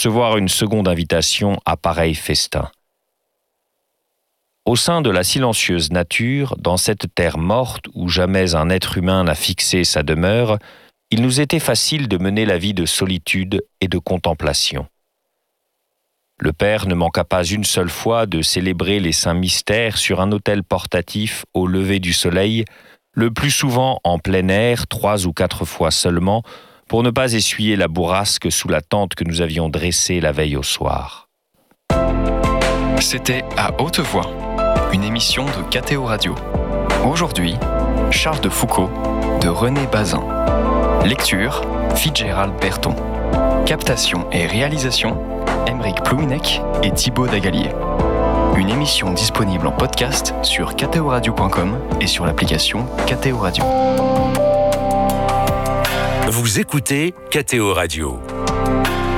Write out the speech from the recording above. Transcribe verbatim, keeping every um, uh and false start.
recevoir une seconde invitation à pareil festin. Au sein de la silencieuse nature, dans cette terre morte où jamais un être humain n'a fixé sa demeure, il nous était facile de mener la vie de solitude et de contemplation. Le Père ne manqua pas une seule fois de célébrer les saints mystères sur un autel portatif au lever du soleil, le plus souvent en plein air, trois ou quatre fois seulement, pour ne pas essuyer la bourrasque sous la tente que nous avions dressée la veille au soir. C'était À Haute Voix, une émission de K T O Radio. Aujourd'hui, Charles de Foucault, de René Bazin. Lecture, Fitzgerald Berton. Captation et réalisation, Aymeric Plouinec et Thibaut Dagalier. Une émission disponible en podcast sur k t o radio point com et sur l'application K T O Radio. Vous écoutez K T O Radio.